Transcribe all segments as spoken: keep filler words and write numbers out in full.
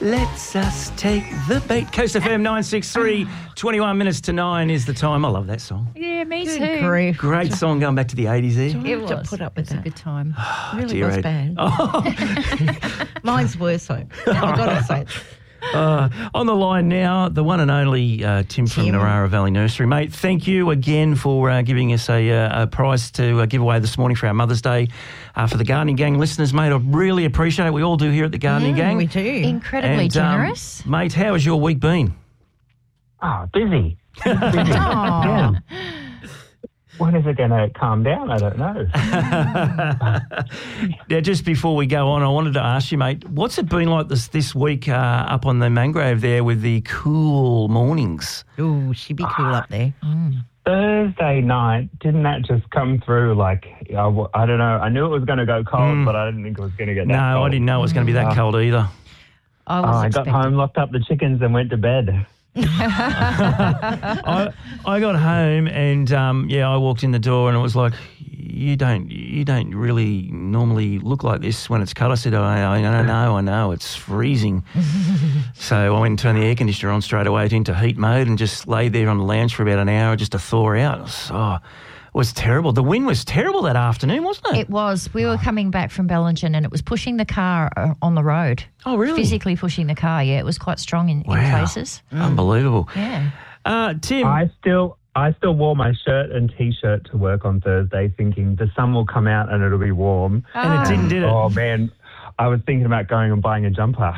Let's us take the beat. Coast F M nine six three, twenty-one minutes to nine is the time. I love that song. Yeah, me Good too. grief. Great song going back to the eighties there. It To was. put up with it was that. a good time. It really dear was Ed. bad. Oh. Mine's worse, though. I've got to say it. Uh, on the line now, the one and only uh, Tim from Tim. Narara Valley Nursery. Mate, thank you again for uh, giving us a, uh, a prize to uh, give away this morning for our Mother's Day. Uh, for the Gardening Gang listeners, mate, I really appreciate it. We all do here at the Gardening Mm, Gang. we do. Incredibly And, um, generous. mate, how has your week been? Ah, busy. busy. Aw. Yeah. When is it going to calm down? I don't know. Now, just before we go on, I wanted to ask you, mate, what's it been like this this week uh, up on the mangrove there with the cool mornings? Ooh, she'd be cool up there. Thursday night, didn't that just come through like, I, w- I don't know, I knew it was going to go cold, Mm. but I didn't think it was going to get that No, cold. I didn't know it was going to be that Mm. cold either. I Oh, was I got expecting. home, locked up the chickens and went to bed. I I got home and um, yeah, I walked in the door and it was like, you don't you don't really normally look like this when it's cold. I said, I, I know, I know, it's freezing. So I went and turned the air conditioner on straight away into heat mode and just lay there on the lounge for about an hour just to thaw out. It was, oh, it was terrible. The wind was terrible that afternoon, wasn't it? It was. We were coming back from Bellingen and it was pushing the car uh, on the road. oh, really? Physically pushing the car, yeah. It was quite strong in, in Wow. places. Unbelievable. Yeah. Uh, Tim. I still I still wore my shirt and T-shirt to work on Thursday thinking the sun will come out and it'll be warm. and it didn't, did it? Oh, man, I was thinking about going and buying a jumper.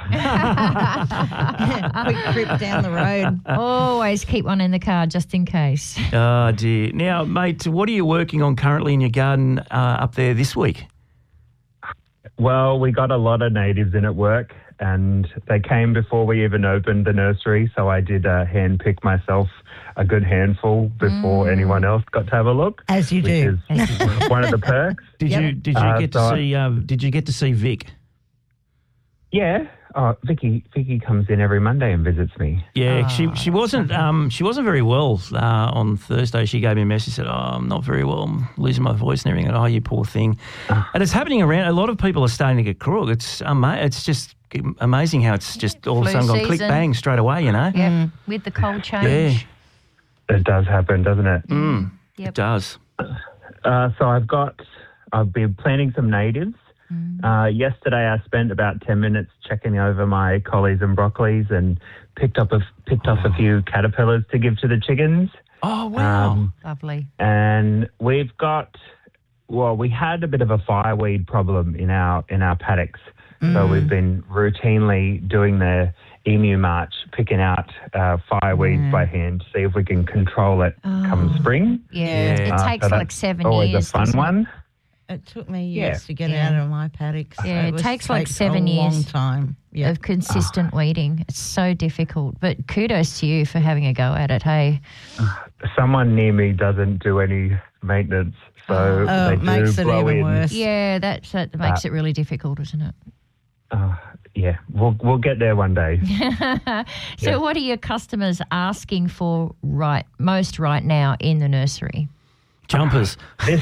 Quick trip down the road. Always keep one in the car just in case. Oh, dear. Now, mate, what are you working on currently in your garden uh, up there this week? Well, we got a lot of natives in at work and they came before we even opened the nursery, so I did uh, hand pick myself a good handful before anyone else got to have a look. As you which do. is one of the perks. Did Yep. you did you Uh, get to so I- see uh, did you get to see Vic? Yeah. Oh, Vicky, Vicky comes in every Monday and visits me. Yeah, Oh, she she wasn't um she wasn't very well uh, on Thursday. She gave me a message, said, "Oh, I'm not very well. I'm losing my voice and everything." And, oh, you poor thing. And it's happening around. A lot of people are starting to get crook. It's ama- It's just amazing how it's just all of a Flu sudden gone click season. bang straight away. You know. Yep. With the cold change. Yeah, It does happen, doesn't it? mm, Yep. it does. Uh, so I've got, I've been planting some natives. Uh, yesterday I spent about ten minutes checking over my collies and broccolis and picked up a, picked off a few caterpillars to give to the chickens. Oh wow. Um, Lovely. and we've got, well, we had a bit of a fireweed problem in our in our paddocks. So we've been routinely doing the emu march, picking out uh, fireweeds by hand to see if we can control it come spring. Yeah. Yeah. It Uh, takes so like that's seven always years. a fun doesn't it? one. It took me Yeah. years to get Yeah. out of my paddocks. Yeah, it was- takes like seven a years long time. Yeah. Of consistent weeding. It's so difficult. But kudos to you for having a go at it, hey? Someone near me doesn't do any maintenance, so Oh, they it makes do it blow even in. worse. Yeah, that, that makes it really difficult, isn't it? Uh, yeah, we'll we'll get there one day. So Yeah. what are your customers asking for right most right now in the nursery? Jumpers. This,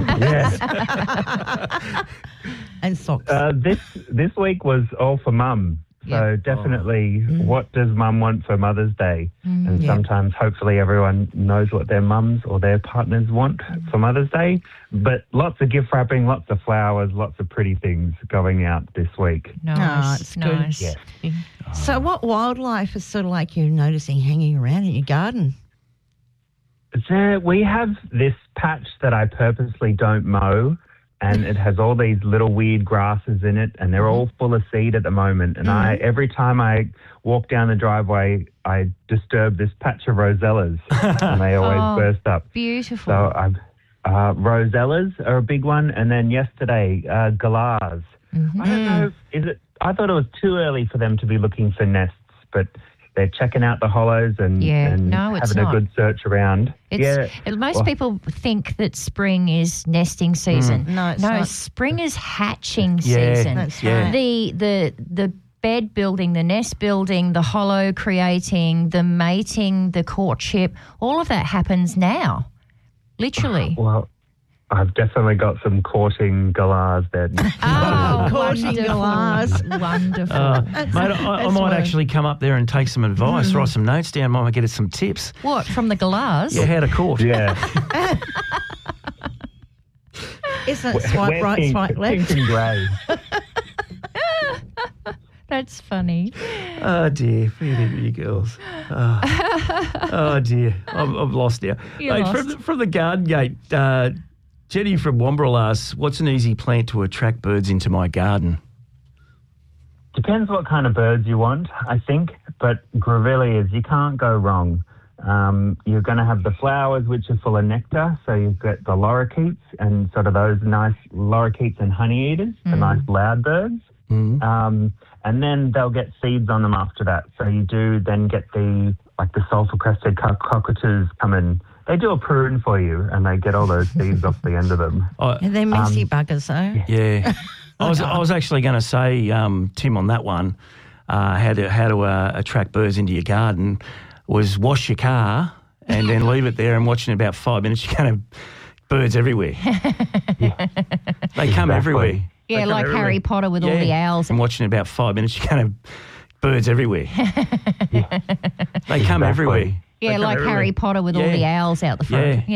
yeah, And socks. uh, this this week was all for mum. So Yeah. definitely, what does mum want for Mother's Day? and yeah. sometimes, hopefully, everyone knows what their mums or their partners want for Mother's Day. But lots of gift wrapping, lots of flowers, lots of pretty things going out this week. Nice, it's good. nice. Yeah. So what wildlife is sort of like you're noticing hanging around in your garden? There, we have this patch that I purposely don't mow, and it has all these little weird grasses in it, and they're all full of seed at the moment. And I, every time I walk down the driveway, I disturb this patch of rosellas, and they always Oh. burst up. Beautiful. So I've, uh, rosellas are a big one, and then yesterday, uh, galahs. Mm-hmm. I don't know, is it? I thought it was too early for them to be looking for nests, but they're checking out the hollows and, Yeah, and no, it's having not. a good search around. It's, yeah, it- most well- people think that spring is nesting season. No, it's no, not. spring is hatching Yeah, season. That's yeah. right. The the the bed building, the nest building, the hollow creating, the mating, the courtship, all of that happens now. Literally. Well, I've definitely got some courting galahs then. Oh, Courting wonderful. glass. Wonderful. Uh, mate, I, I that's might work. actually come up there and take some advice, write some notes down, might get us some tips. What, from the glass? Yeah, how to court. Yeah. Isn't it swipe We're right, pink, swipe left? Pink and grey. That's funny. Oh, dear. Feed it, you girls. Oh, oh dear. I've, I've lost now. You're Mate, lost. From, the, from the garden gate, uh, Jenny from Wombrel asks, what's an easy plant to attract birds into my garden? Depends what kind of birds you want, I think, but grevilleas, you can't go wrong. Um, you're going to have the flowers, which are full of nectar, so you've got the lorikeets and sort of those nice lorikeets and honey eaters, the nice loud birds. Mm. Um, and then they'll get seeds on them after that. So you do then get the, like the sulphur-crested co- cockatoos come in. They do a prune for you and they get all those seeds off the end of them. I, And they're messy buggers, though. yeah. I was I was actually going to say, um, Tim, on that one, uh, how to, how to uh, attract birds into your garden was wash your car and then leave it there and watch in about five minutes. You're going to have birds everywhere. They come everywhere. Yeah, They come like everywhere. Harry Potter with all Yeah. the owls. And watching in about five minutes, you're going to have birds everywhere. They come everywhere. Yeah, They come like everywhere. Harry Potter with all Yeah. the owls out the front. Yeah.